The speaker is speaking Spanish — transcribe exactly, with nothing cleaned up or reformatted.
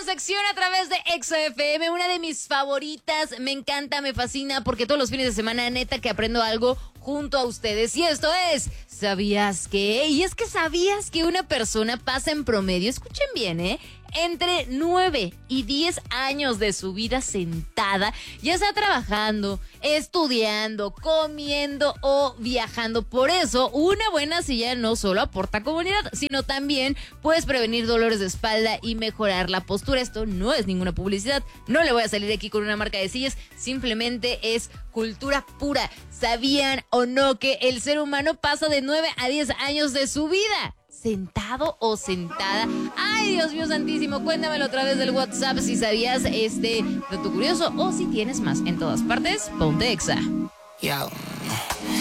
sección a través de Exa F M, una de mis favoritas. Me encanta, me fascina, porque todos los fines de semana, neta, que aprendo algo junto a ustedes. Y esto es, ¿sabías qué? Y es que ¿sabías que una persona pasa en promedio, escuchen bien, ¿eh?, entre nueve y diez años de su vida sentada, ya sea trabajando, estudiando, comiendo o viajando? Por eso, una buena silla no solo aporta comodidad, sino también puedes prevenir dolores de espalda y mejorar la postura. Esto no es ninguna publicidad, no le voy a salir aquí con una marca de sillas, simplemente es cultura pura. ¿Sabían o no que el ser humano pasa de nueve a diez años de su vida sentado o sentada? Ay, Dios mío santísimo, cuéntamelo a través del WhatsApp si sabías este dato curioso o si tienes más. En todas partes, ponte Exa. Yo.